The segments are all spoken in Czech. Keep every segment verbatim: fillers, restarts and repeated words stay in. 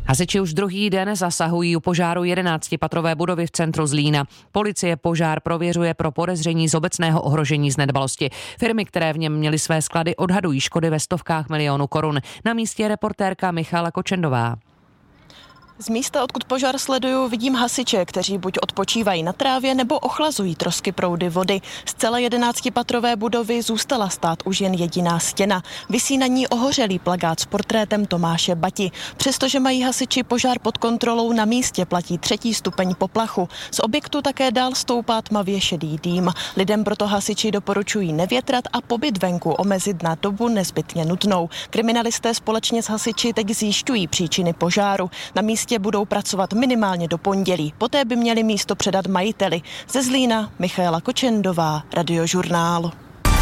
Hasiči už druhý den zasahují u požáru jedenáctipatrové budovy v centru Zlína. Policie požár prověřuje pro podezření z obecného ohrožení z nedbalosti. Firmy, které v něm měly své sklady, odhadují škody ve stovkách milionů korun. Na místě je reportérka Michala Kočendová. Z místa, odkud požár sleduju, vidím hasiče, kteří buď odpočívají na trávě nebo ochlazují trosky proudy vody. Z celé jedenáctipatrové budovy zůstala stát už jen jediná stěna. Visí na ní ohořelý plakát s portrétem Tomáše Bati. Přestože mají hasiči požár pod kontrolou, na místě platí třetí stupeň poplachu. Z objektu také dál stoupá tmavě šedý dým. Lidem proto hasiči doporučují nevětrat a pobyt venku omezit na dobu nezbytně nutnou. Kriminalisté společně s hasiči teď zjišťují příčiny požáru. Na místě budou pracovat minimálně do pondělí. Poté by měli místo předat majiteli. Ze Zlína Michala Kočendová, Radiožurnál.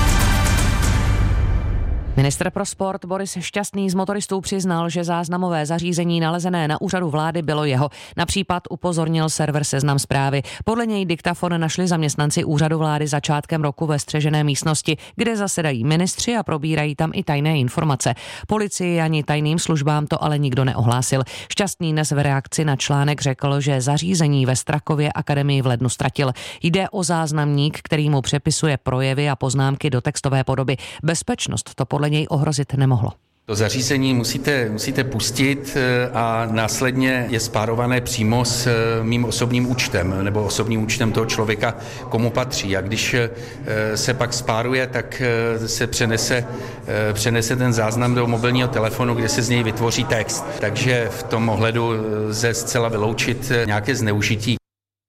Ministr pro sport Boris Šťastný z motoristů přiznal, že záznamové zařízení nalezené na úřadu vlády bylo jeho. Na případ upozornil server Seznam Zprávy. Podle něj diktafon našli zaměstnanci úřadu vlády začátkem roku ve střežené místnosti, kde zasedají ministři a probírají tam i tajné informace. Policii ani tajným službám to ale nikdo neohlásil. Šťastný dnes v reakci na článek řekl, že zařízení ve Strakově akademii v lednu ztratil. Jde o záznamník, který mu přepisuje projevy a poznámky do textové podoby. Bezpečnost to podle něj ohrozit nemohlo. To zařízení musíte, musíte pustit a následně je spárované přímo s mým osobním účtem nebo osobním účtem toho člověka, komu patří. A když se pak spáruje, tak se přenese, přenese ten záznam do mobilního telefonu, kde se z něj vytvoří text. Takže v tom ohledu lze zcela vyloučit nějaké zneužití.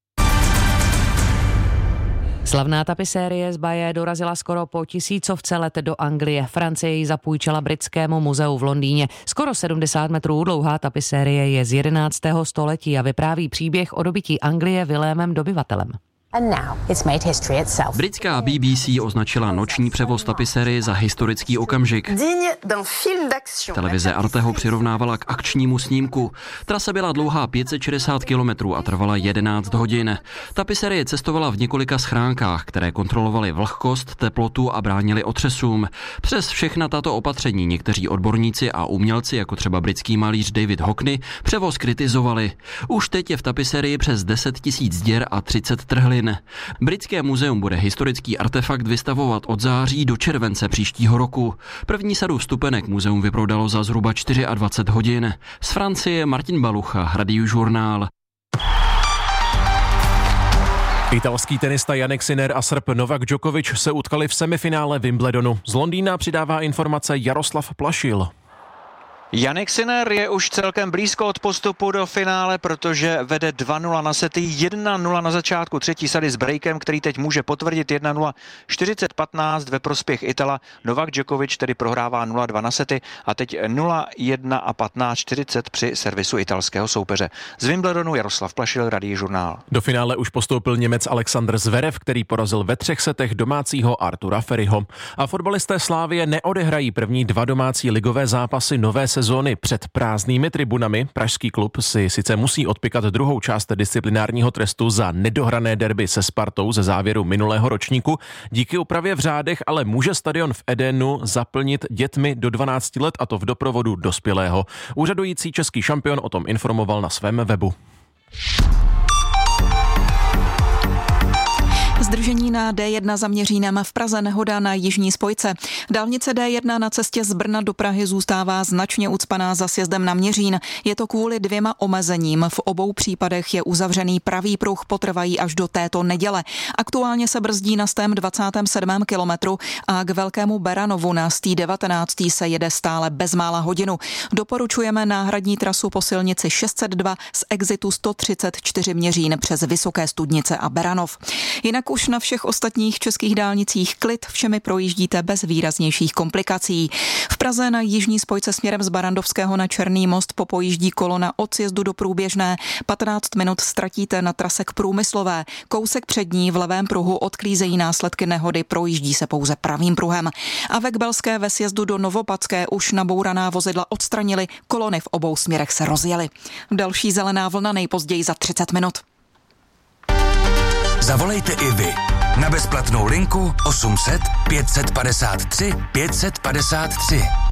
Slavná tapisérie z Baye dorazila skoro po tisícovce let do Anglie. Francie ji zapůjčila Britskému muzeu v Londýně. Skoro sedmdesát metrů dlouhá tapisérie je z jedenáctého století a vypráví příběh o dobytí Anglie Vilémem Dobyvatelem. Britská B B C označila noční převoz tapisérie za historický okamžik. Televize Arte ho přirovnávala k akčnímu snímku. Trasa byla dlouhá pět set šedesát kilometrů a trvala jedenáct hodin. Tapisérie cestovala v několika schránkách, které kontrolovaly vlhkost, teplotu a bránily otřesům. Přes všechna tato opatření někteří odborníci a umělci, jako třeba britský malíř David Hockney, převoz kritizovali. Už teď je v tapisérii přes deset tisíc děr a třicet trhlin. Britské muzeum bude historický artefakt vystavovat od září do července příštího roku. První sadu vstupenek muzeum vyprodalo za zhruba dvacet čtyři hodin. Z Francie Martin Balucha, Radiožurnál. Italský tenista Jannik Sinner a Srb Novak Djokovic se utkali v semifinále Wimbledonu. Z Londýna přidává informace Jaroslav Plašil. Jannik Sinner je už celkem blízko od postupu do finále, protože vede dva nula na sety, jedna nula na začátku třetí sady s breakem, který teď může potvrdit jedna nula čtyřicet patnáct ve prospěch Itala. Novak Djokovic tedy prohrává nula dva na sety a teď nula jedna a patnáct čtyřicet při servisu italského soupeře. Z Wimbledonu Jaroslav Plašil, Radiožurnál. Do finále už postoupil Němec Alexander Zverev, který porazil ve třech setech domácího Artura Ferryho. A fotbalisté Slávie neodehrají první dva domácí ligové zápasy nové sezóny před prázdnými tribunami. Pražský klub si sice musí odpikat druhou část disciplinárního trestu za nedohrané derby se Spartou ze závěru minulého ročníku. Díky úpravě v řádech ale může stadion v Edenu zaplnit dětmi do dvanácti let, a to v doprovodu dospělého. Úřadující český šampion o tom informoval na svém webu. Zdržení na D jedna za Měřínem, v Praze nehoda na jižní spojce. Dálnice D jedna na cestě z Brna do Prahy zůstává značně ucpaná za sjezdem na Měřín. Je to kvůli dvěma omezením. V obou případech je uzavřený pravý pruh, potrvají až do této neděle. Aktuálně se brzdí na stém dvacátém sedmém kilometru a k Velkému Beranovu na stý devatenáctý se jede stále bezmála hodinu. Doporučujeme náhradní trasu po silnici šest set dva z exitu sto třicet čtyři Měřín přes Vysoké Studnice a Beranov. Jinak už na všech ostatních českých dálnicích klid, všemi projíždíte bez výraznějších komplikací. V Praze na jižní spojce směrem z Barandovského na Černý most popojíždí kolona od sjezdu do Průběžné. patnáct minut ztratíte na trase k Průmyslové. Kousek před ní v levém pruhu odklízejí následky nehody, projíždí se pouze pravým pruhem. A ve Kbelské ve sjezdu do Novopadské už nabouraná vozidla odstranili, kolony v obou směrech se rozjely. Další zelená vlna nejpozději za třicet minut. Zavolejte i vy na bezplatnou linku osm set pět set padesát tři pět set padesát tři.